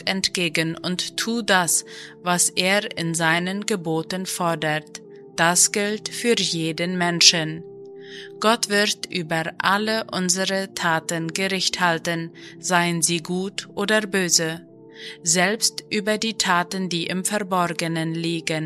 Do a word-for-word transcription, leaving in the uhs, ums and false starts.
entgegen und tu das, was er in seinen Geboten fordert. Das gilt für jeden Menschen. Gott wird über alle unsere Taten Gericht halten, seien sie gut oder böse, selbst über die Taten, die im Verborgenen liegen.